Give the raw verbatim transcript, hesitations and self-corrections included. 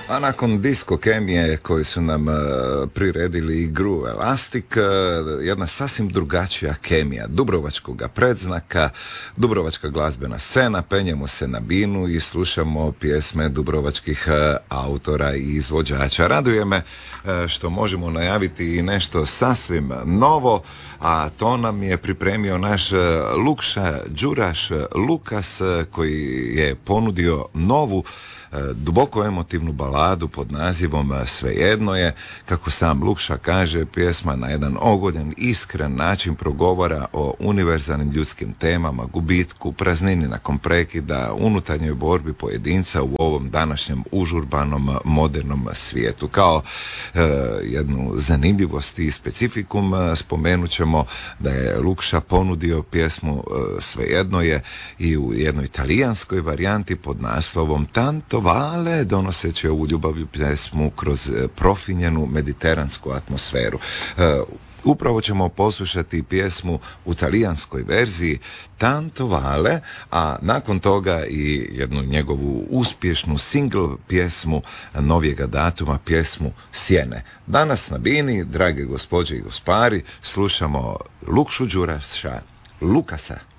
A nakon disko kemije koji su nam uh, priredili Groove Elastic, uh, jedna sasvim drugačija kemija dubrovačkog predznaka, dubrovačka glazbena scena, penjemo se na binu i slušamo pjesme dubrovačkih uh, autora i izvođača. Raduje me uh, što možemo najaviti i nešto sasvim novo, a to nam je pripremio naš uh, Lukša Đuraš Lukas, uh, koji je ponudio novu duboko emotivnu baladu pod nazivom Svejedno je. Kako sam Lukša kaže, pjesma na jedan ogoden, iskren način progovara o univerzalnim ljudskim temama, gubitku, praznini nakon prekida, unutarnjoj borbi pojedinca u ovom današnjem užurbanom modernom svijetu. Kao e, jednu zanimljivost i specifikum spomenut ćemo da je Lukša ponudio pjesmu e, Svejedno je i u jednoj italijanskoj varijanti pod naslovom Tanto Vale, donoseći ovu ljubavlju pjesmu kroz profinjenu mediteransku atmosferu. E, upravo ćemo poslušati pjesmu u talijanskoj verziji Tanto Vale, a nakon toga i jednu njegovu uspješnu single pjesmu novijega datuma, pjesmu Sjene. Danas na bini, drage gospođe i gospari, slušamo Lukšu Đuraša Lukasa.